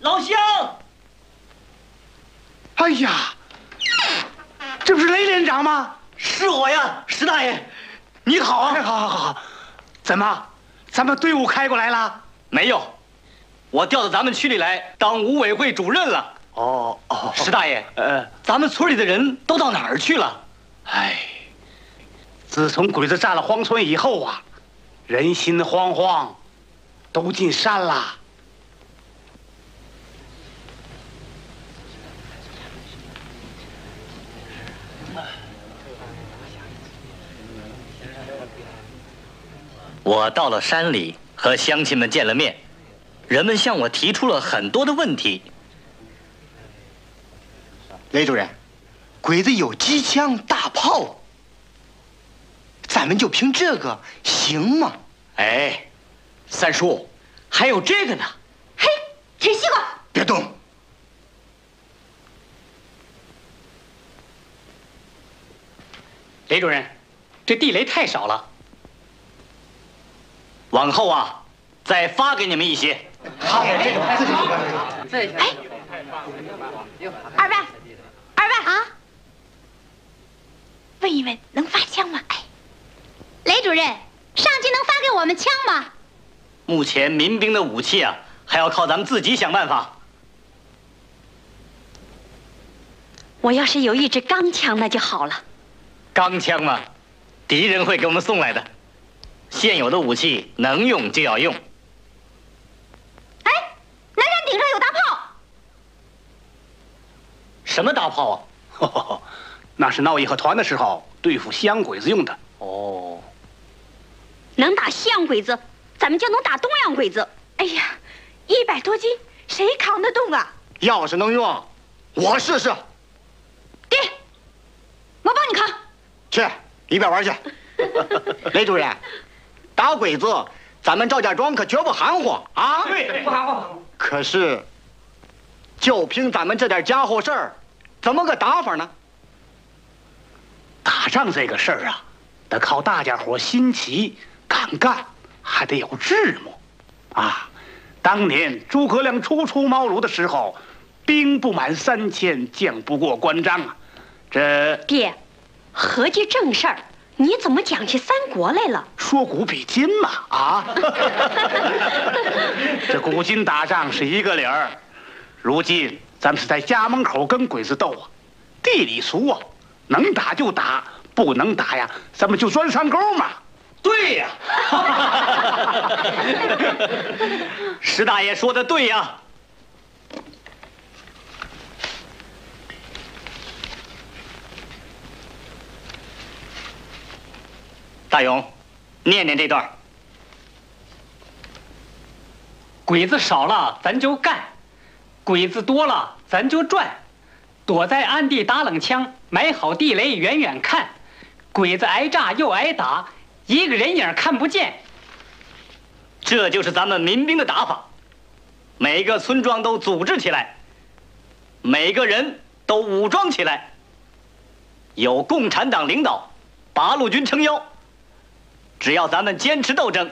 老乡！ 哎呀，这不是雷连长吗？ 是我呀，石大爷，你好啊！ 好，怎么，咱们队伍开过来了？ 没有，我调到咱们区里来当五委会主任了。 哦， 石大爷，咱们村里的人都到哪儿去了？ 哎，自从鬼子占了荒村以后啊，人心惶惶，都进山了。 我到了山里，和乡亲们见了面，人们向我提出了很多的问题。 雷主任，鬼子有机枪、大炮，咱们就凭这个行吗？ 哎，三叔，还有这个呢。 嘿，吃西瓜！ 别动！ 雷主任，这地雷太少了。 往后啊，再发给你们一些。 好，这个哎，二万啊！问一问，能发枪吗？哎，雷主任，上级能发给我们枪吗？ 目前民兵的武器啊，还要靠咱们自己想办法。 我要是有一支钢枪，那就好了。 钢枪嘛，敌人会给我们送来的。现有的武器能用就要用。 哎，南山顶上有大炮。 什么大炮啊？ 那是闹义和团的时候对付西洋鬼子用的。 哦， 能打西洋鬼子，咱们就能打东洋鬼子。哎呀，100多斤，谁扛得动啊？ 要是能用，我试试。 给，我帮你扛。 去一边玩去。雷主任，打鬼子，咱们赵家庄可绝不含糊啊！ 对，不含糊。 可是，就凭咱们这点家伙事儿，怎么个打法呢？ 打仗这个事儿啊，得靠大家伙心齐、敢干，还得有智谋啊！当年诸葛亮初出茅庐的时候，兵不满3000，将不过关张啊。这爹，合计正事儿，你怎么讲起三国来了？ 说古比今嘛啊！这古今打仗是一个理儿，如今咱们是在家门口跟鬼子斗啊，地里俗啊，能打就打，不能打呀，咱们就钻山沟嘛。 对呀，石大爷说的对呀。大勇，念念这段。 鬼子少了咱就干，鬼子多了咱就转，躲在暗地打冷枪，埋好地雷远远看，鬼子挨炸又挨打，一个人影看不见。 这就是咱们民兵的打法，每个村庄都组织起来，每个人都武装起来，有共产党领导，八路军撑腰。只要咱们坚持斗争，